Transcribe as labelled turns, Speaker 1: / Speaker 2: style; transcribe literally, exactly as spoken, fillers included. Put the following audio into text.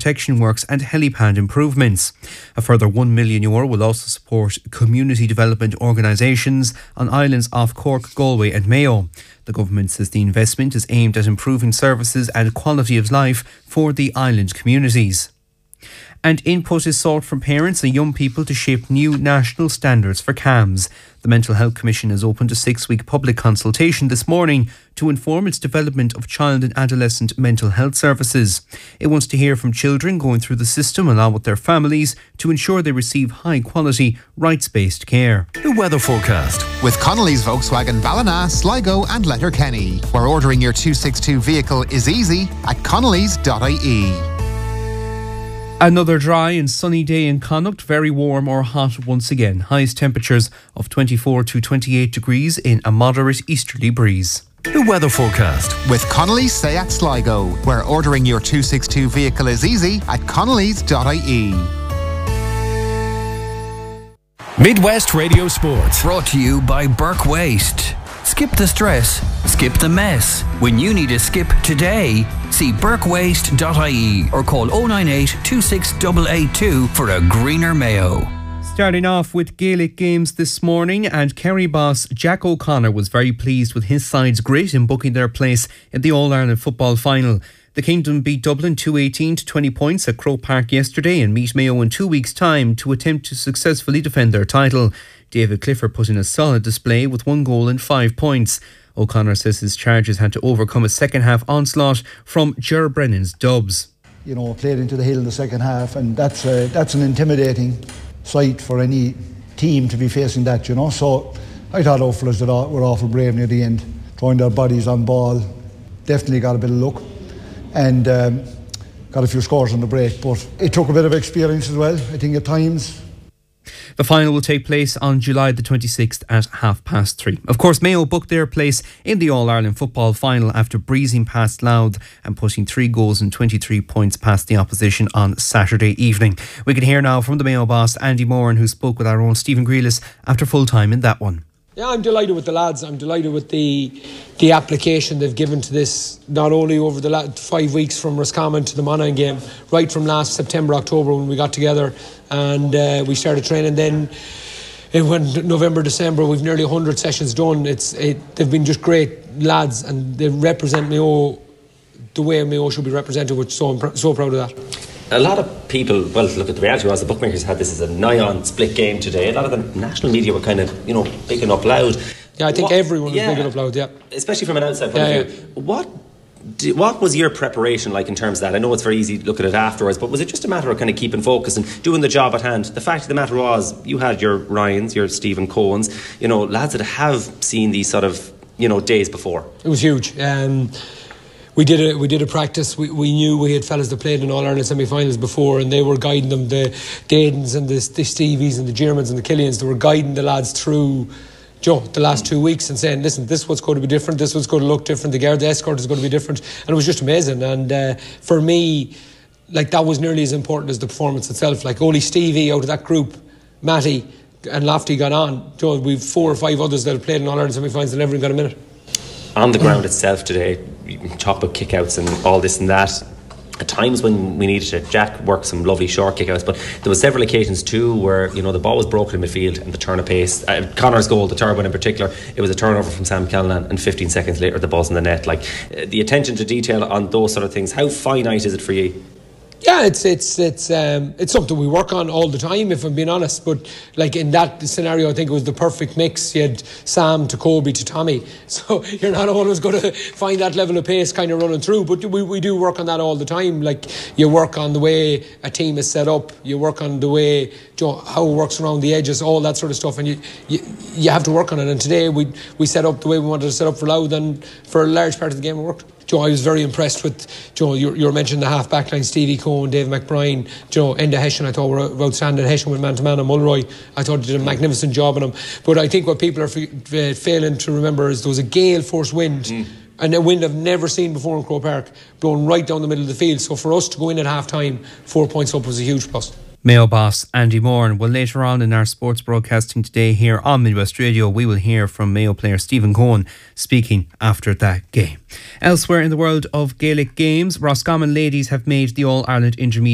Speaker 1: protection works and helipad improvements. A further one million euro will also support community development organisations on islands off Cork, Galway and Mayo. The government says the investment is aimed at improving services and quality of life for the island communities. And input is sought from parents and young people to shape new national standards for C A M S. The Mental Health Commission has opened a six-week public consultation this morning to inform its development of child and adolescent mental health services. It wants to hear from children going through the system along with their families to ensure they receive high-quality, rights-based care.
Speaker 2: The weather forecast with Connolly's Volkswagen Ballina, Sligo and Letterkenny, where ordering your two sixty-two vehicle is easy at connellys dot I E.
Speaker 1: Another dry and sunny day in Connacht, very warm or hot once again. Highest temperatures of twenty-four to twenty-eight degrees in a moderate easterly breeze.
Speaker 2: The weather forecast with Connolly's Seat Sligo, where ordering your two sixty-two vehicle is easy at connellys dot I E.
Speaker 3: Midwest Radio Sports, brought to you by Burke Waste. Skip the stress, skip the mess. When you need a skip today, see burke waste dot I E or call oh nine eight, two six eight eight two for a greener Mayo.
Speaker 1: Starting off with Gaelic games this morning, and Kerry boss Jack O'Connor was very pleased with his side's grit in booking their place in the All-Ireland football final. The Kingdom beat Dublin two eighteen to twenty points at Croke Park yesterday and meet Mayo in two weeks' time to attempt to successfully defend their title. David Clifford put in a solid display with one goal and five points. O'Connor says his Chargers had to overcome a second-half onslaught from Ger Brennan's Dubs.
Speaker 4: You know, played into the hill in the second half, and that's a, that's an intimidating sight for any team to be facing that, you know. So I thought our fellas were awful brave near the end, throwing their bodies on ball. Definitely got a bit of luck and um, got a few scores on the break, but it took a bit of experience as well, I think, at times.
Speaker 1: The final will take place on July the twenty-sixth at half past three. Of course, Mayo booked their place in the All-Ireland football final after breezing past Louth and putting three goals and twenty-three points past the opposition on Saturday evening. We can hear now from the Mayo boss, Andy Moran, who spoke with our own Stephen Grealis after full time in that one.
Speaker 5: Yeah, I'm delighted with the lads. I'm delighted with the the application they've given to this, not only over the last five weeks from Roscommon to the Monaghan game, right from last September, October when we got together and uh, we started training. Then it went November, December. We've nearly one hundred sessions done. It's it, they've been just great lads, and they represent Mayo the way Mayo should be represented. Which so I'm so proud of that.
Speaker 6: A lot of people, well, look at the reality was the bookmakers had this as a nigh-on split game today. A lot of the national media were kind of, you know, picking up loud.
Speaker 5: Yeah, I think what, everyone was yeah, picking up loud, yeah.
Speaker 6: Especially from an outside point
Speaker 5: yeah,
Speaker 6: of view. Yeah. What, do, what was your preparation like in terms of that? I know it's very easy to look at it afterwards, but was it just a matter of kind of keeping focus and doing the job at hand? The fact of the matter was, you had your Ryans, your Stephen Cohens, you know, lads that have seen these sort of, you know, days before.
Speaker 5: It was huge. Um... We did a we did a practice. We we knew we had fellas that played in All Ireland semi-finals before, and they were guiding them. The Dadens and the, the Stevies and the Germans and the Killians. They were guiding the lads through, Joe, the last two weeks and saying, "Listen, this is what's going to be different. This is what's going to look different. The guard, the escort is going to be different." And it was just amazing. And uh, for me, like that was nearly as important as the performance itself. Like only Stevie out of that group, Matty and Lofty got on. Joe, we've four or five others that have played in All Ireland semi-finals and never got a minute.
Speaker 6: On the ground itself today, you can talk about kickouts and all this and that. At times when we needed it, Jack worked some lovely short kickouts, but there were several occasions too where, you know, the ball was broken in midfield and the turn of pace. Uh, Connor's goal, the third one in particular, it was a turnover from Sam Callanan, and fifteen seconds later the ball's in the net. Like uh, the attention to detail on those sort of things. How finite is it for you?
Speaker 5: Yeah, it's it's it's um, it's something we work on all the time, if I'm being honest. But like in that scenario, I think it was the perfect mix. You had Sam to Kobe to Tommy, so you're not always going to find that level of pace kind of running through. But we we do work on that all the time. Like you work on the way a team is set up, you work on the way, you know, how it works around the edges, all that sort of stuff, and you you, you have to work on it. And today we we set up the way we wanted to set up for Louth, and for a large part of the game it worked. Joe, I was very impressed with Joe. You, you were mentioning the half back line, Stevie Cohen, Dave McBride, Joe, Enda Hession. I thought were outstanding. Hession with man to man, and Mulroy, I thought did a magnificent job on him. But I think what people are f- failing to remember is there was a gale force wind, mm. and a wind I've never seen before in Croke Park, blowing right down the middle of the field. So for us to go in at half time, four points up was a huge plus.
Speaker 1: Mayo boss Andy Moran. Well, later on in our sports broadcasting today here on Midwest Radio, we will hear from Mayo player Stephen Cohen speaking after that game. Elsewhere in the world of Gaelic games, Roscommon ladies have made the All-Ireland Intermediate